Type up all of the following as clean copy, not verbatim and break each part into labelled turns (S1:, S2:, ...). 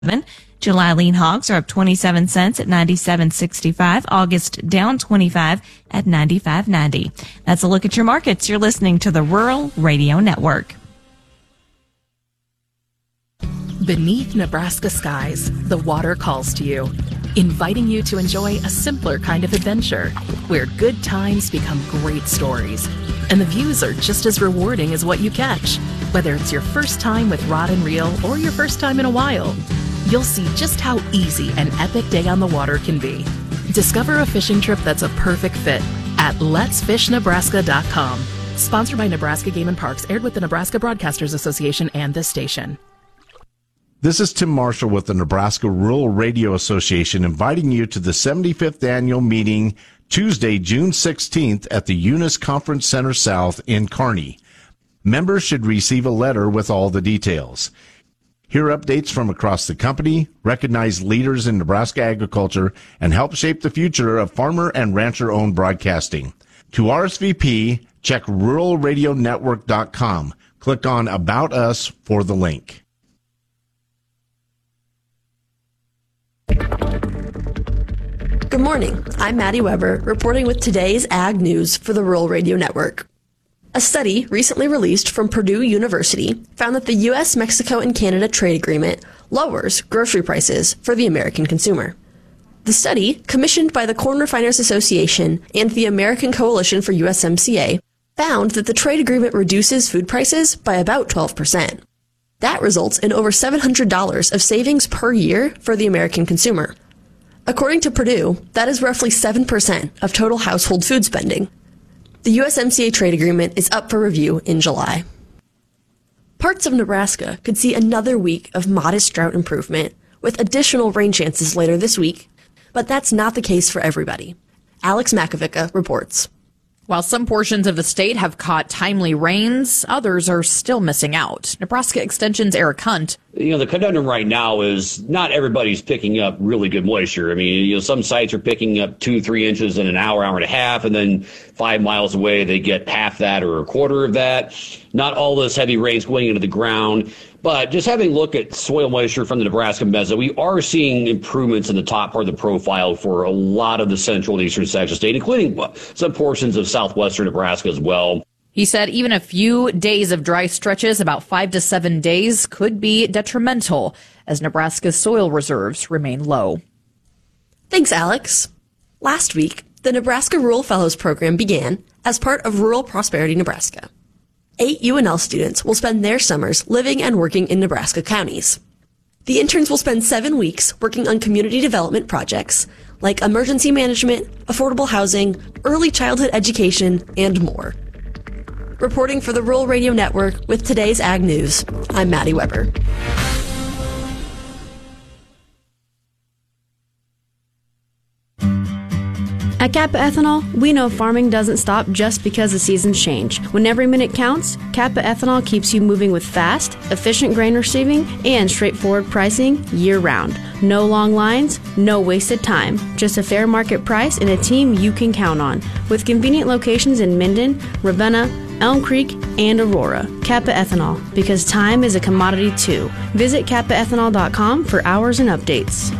S1: July lean hogs are up 27 cents at 97.65. August down 25 at 95.90. That's a look at your markets. You're listening to the Rural Radio Network.
S2: Beneath Nebraska skies, the water calls to you, inviting you to enjoy a simpler kind of adventure where good times become great stories. And the views are just as rewarding as what you catch. Whether it's your first time with rod and reel or your first time in a while, you'll see just how easy an epic day on the water can be. Discover a fishing trip that's a perfect fit at letsfishnebraska.com. Sponsored by Nebraska Game and Parks, aired with the Nebraska Broadcasters Association and this station.
S3: This is Tim Marshall with the Nebraska Rural Radio Association, inviting you to the 75th annual meeting Tuesday, June 16th at the Eunice Conference Center South in Kearney. Members should receive a letter with all the details. Hear updates from across the company, recognize leaders in Nebraska agriculture, and help shape the future of farmer and rancher-owned broadcasting. To RSVP, check ruralradionetwork.com. Click on About Us for the link.
S4: Good morning. I'm Maddie Weber, reporting with today's Ag News for the Rural Radio Network. A study recently released from Purdue University found that the U.S., Mexico, and Canada trade agreement lowers grocery prices for the American consumer. The study, commissioned by the Corn Refiners Association and the American Coalition for USMCA, found that the trade agreement reduces food prices by about 12%. That results in over $700 of savings per year for the American consumer. According to Purdue, that is roughly 7% of total household food spending. The USMCA trade agreement is up for review in July. Parts of Nebraska could see another week of modest drought improvement, with additional rain chances later this week, but that's not the case for everybody. Alex Makovica reports.
S5: While some portions of the state have caught timely rains, others are still missing out. Nebraska Extension's Eric Hunt.
S6: The conundrum right now is not everybody's picking up really good moisture. I mean, some sites are picking up 2-3 inches in an hour and a half, and then 5 miles away they get half that or a quarter of that. Not all this heavy rain's going into the ground. But just having a look at soil moisture from the Nebraska Mesa, we are seeing improvements in the top part of the profile for a lot of the central and eastern sections of the state, including some portions of southwestern Nebraska as well.
S5: He said even a few days of dry stretches, about 5 to 7 days, could be detrimental as Nebraska's soil reserves remain low.
S4: Thanks, Alex. Last week, the Nebraska Rural Fellows Program began as part of Rural Prosperity Nebraska. 8 UNL students will spend their summers living and working in Nebraska counties. The interns will spend 7 weeks working on community development projects like emergency management, affordable housing, early childhood education, and more. Reporting for the Rural Radio Network with today's Ag News, I'm Maddie Weber.
S7: At Kappa Ethanol, we know farming doesn't stop just because the seasons change. When every minute counts, Kappa Ethanol keeps you moving with fast, efficient grain receiving and straightforward pricing year-round. No long lines, no wasted time, just a fair market price and a team you can count on. With convenient locations in Minden, Ravenna, Elm Creek, and Aurora. Kappa Ethanol, because time is a commodity too. Visit kappaethanol.com for hours and updates.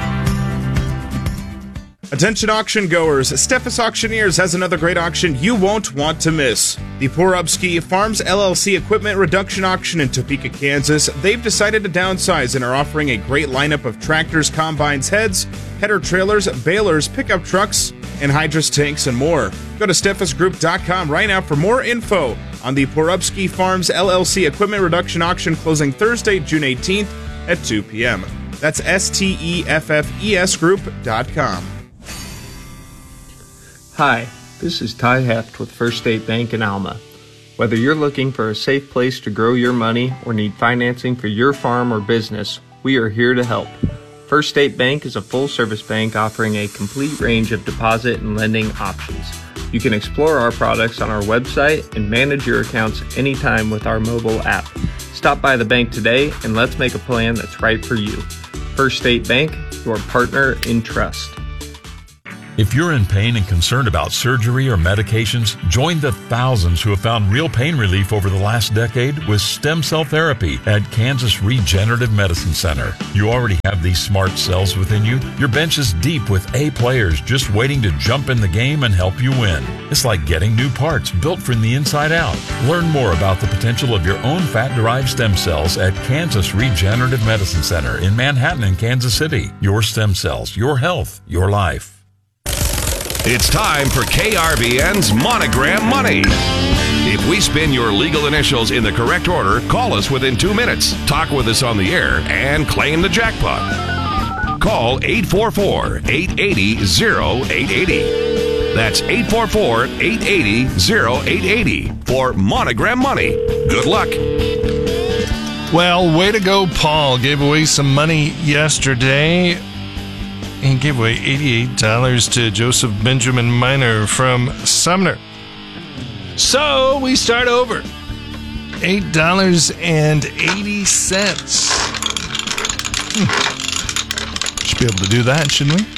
S8: Attention auction goers, Steffes Auctioneers has another great auction you won't want to miss. The Porubsky Farms LLC Equipment Reduction Auction in Topeka, Kansas. They've decided to downsize and are offering a great lineup of tractors, combines, heads, header trailers, balers, pickup trucks, and hydrous tanks and more. Go to steffesgroup.com right now for more info on the Porubsky Farms LLC Equipment Reduction Auction closing Thursday, June 18th at 2 p.m. That's STEFFES Group.com.
S9: Hi, this is Ty Heft with First State Bank in Alma. Whether you're looking for a safe place to grow your money or need financing for your farm or business, we are here to help. First State Bank is a full-service bank offering a complete range of deposit and lending options. You can explore our products on our website and manage your accounts anytime with our mobile app. Stop by the bank today and let's make a plan that's right for you. First State Bank, your partner in trust.
S10: If you're in pain and concerned about surgery or medications, join the thousands who have found real pain relief over the last decade with stem cell therapy at Kansas Regenerative Medicine Center. You already have these smart cells within you. Your bench is deep with A players just waiting to jump in the game and help you win. It's like getting new parts built from the inside out. Learn more about the potential of your own fat-derived stem cells at Kansas Regenerative Medicine Center in Manhattan and Kansas City. Your stem cells, your health, your life.
S11: It's time for KRBN's Monogram Money. If we spin your legal initials in the correct order, call us within 2 minutes, talk with us on the air, and claim the jackpot. Call 844-880-0880. That's 844-880-0880 for Monogram Money. Good luck.
S12: Well, way to go, Paul. Gave away some money yesterday. He gave away $88 to Joseph Benjamin Miner from Sumner. So we start over. $8.80. Should be able to do that, shouldn't we?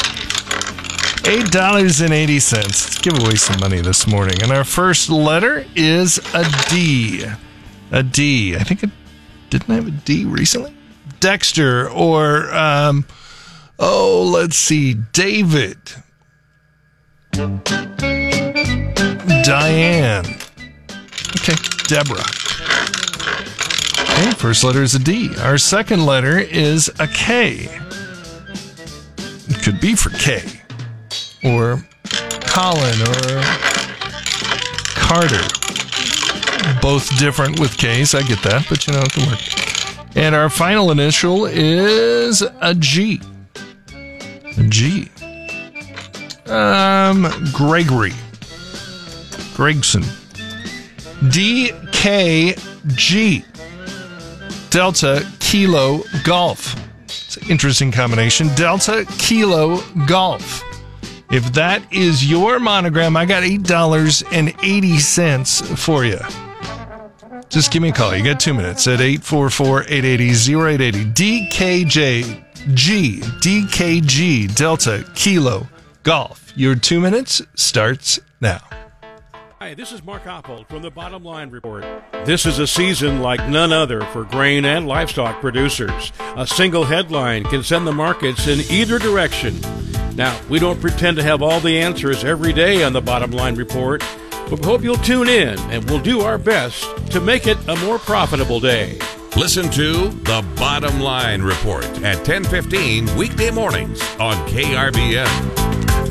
S12: $8.80. Let's give away some money this morning. And our first letter is a D. A D. I think didn't I have a D recently? Dexter or... let's see. David. Diane. Okay, Deborah. Okay, first letter is a D. Our second letter is a K. It could be for K. Or Colin or Carter. Both different with K's. I get that, but it can work. And our final initial is a G. G. Gregory. Gregson. DKG. Delta Kilo Golf. It's an interesting combination. Delta Kilo Golf. If that is your monogram, I got $8.80 for you. Just give me a call. You got 2 minutes at 844-880-0880. DKG Delta Kilo Golf. Your 2 minutes starts now.
S13: Hi, this is Mark Oppold from the Bottom Line Report. This is a season like none other for grain and livestock producers. A single headline can send the markets in either direction. Now, we don't pretend to have all the answers every day on the Bottom Line Report, but we hope you'll tune in and we'll do our best to make it a more profitable day.
S11: Listen to The Bottom Line Report at 10:15 weekday mornings on KRBN.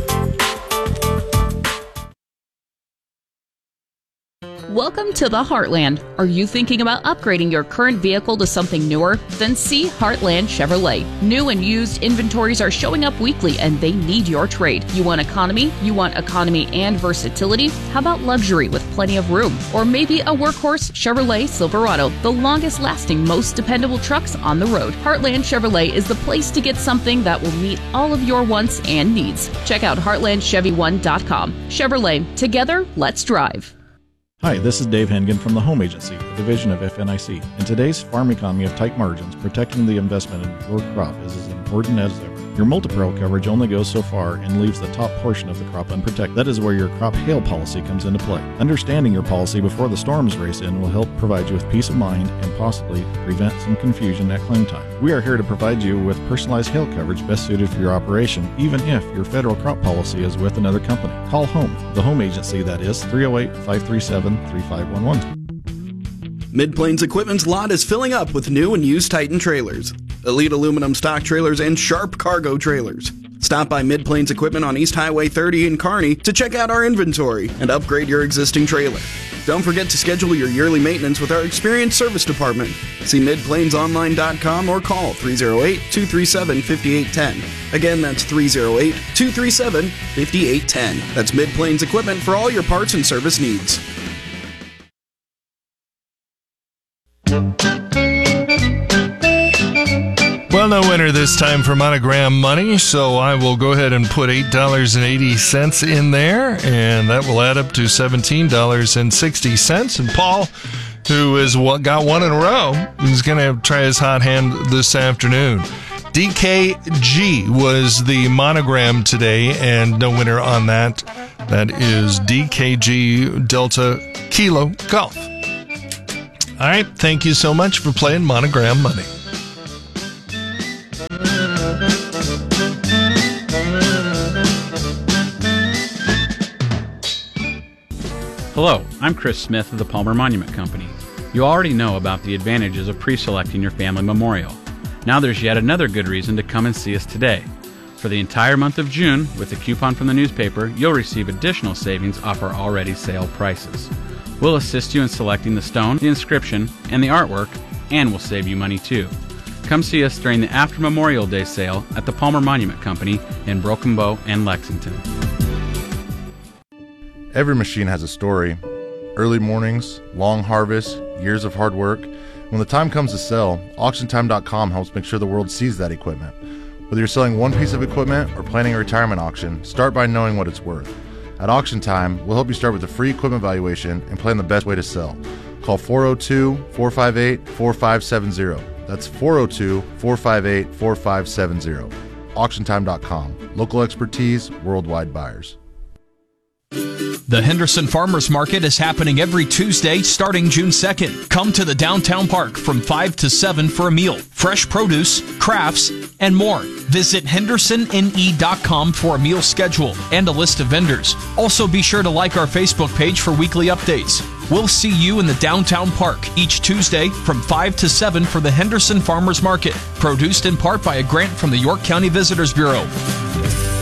S14: Welcome to the Heartland. Are you thinking about upgrading your current vehicle to something newer? Then see Heartland Chevrolet. New and used inventories are showing up weekly and they need your trade. You want economy? You want economy and versatility? How about luxury with plenty of room? Or maybe a workhorse Chevrolet Silverado, the longest lasting, most dependable trucks on the road. Heartland Chevrolet is the place to get something that will meet all of your wants and needs. Check out heartlandchevy1.com. Chevrolet, together, let's drive.
S15: Hi, this is Dave Hengen from the Home Agency, a division of FNIC. In today's farm economy of tight margins, protecting the investment in your crop is as important as ever. Your multi-peril coverage only goes so far and leaves the top portion of the crop unprotected. That is where your crop hail policy comes into play. Understanding your policy before the storms race in will help provide you with peace of mind and possibly prevent some confusion at claim time. We are here to provide you with personalized hail coverage best suited for your operation, even if your federal crop policy is with another company. Call Home, the Home Agency, that is 308-537-3511.
S16: Mid-Plains Equipment's lot is filling up with new and used Titan trailers, Elite aluminum stock trailers, and Sharp cargo trailers. Stop by Mid-Plains Equipment on East Highway 30 in Kearney to check out our inventory and upgrade your existing trailer. Don't forget to schedule your yearly maintenance with our experienced service department. See midplainsonline.com or call 308-237-5810. Again, that's 308-237-5810. That's Mid-Plains Equipment for all your parts and service needs.
S12: Well, no winner this time for Monogram Money, so I will go ahead and put $8.80 in there, and that will add up to $17.60. And Paul, who has got one in a row, is going to try his hot hand this afternoon. DKG was the monogram today, and no winner on that. That is DKG Delta Kilo Golf. All right, thank you so much for playing Monogram Money.
S17: Hello, I'm Chris Smith of the Palmer Monument Company. You already know about the advantages of pre-selecting your family memorial. Now there's yet another good reason to come and see us today. For the entire month of June, with a coupon from the newspaper, you'll receive additional savings off our already sale prices. We'll assist you in selecting the stone, the inscription, and the artwork, and we'll save you money too. Come see us during the After Memorial Day sale at the Palmer Monument Company in Broken Bow and Lexington.
S18: Every machine has a story. Early mornings, long harvests, years of hard work. When the time comes to sell, AuctionTime.com helps make sure the world sees that equipment. Whether you're selling one piece of equipment or planning a retirement auction, start by knowing what it's worth. At Auction Time, we'll help you start with a free equipment valuation and plan the best way to sell. Call 402-458-4570. That's 402-458-4570. AuctionTime.com. Local expertise, worldwide buyers.
S19: The Henderson Farmers Market is happening every Tuesday starting June 2nd. Come to the downtown park from 5 to 7 for a meal, fresh produce, crafts, and more. Visit hendersonne.com for a meal schedule and a list of vendors. Also be sure to like our Facebook page for weekly updates. We'll see you in the downtown park each Tuesday from 5 to 7 for the Henderson Farmers Market, produced in part by a grant from the York County Visitors Bureau.